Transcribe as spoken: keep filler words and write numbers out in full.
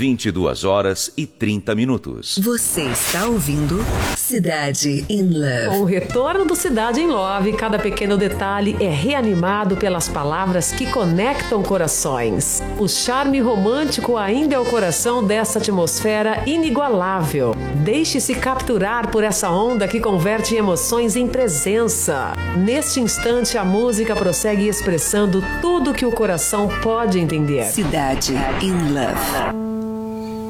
vinte e duas horas e trinta minutos. Você está ouvindo Cidade in Love. Com o retorno do Cidade in Love, cada pequeno detalhe é reanimado pelas palavras que conectam corações. O charme romântico ainda é o coração dessa atmosfera inigualável. Deixe-se capturar por essa onda que converte emoções em presença. Neste instante, a música prossegue expressando tudo que o coração pode entender. Cidade in Love.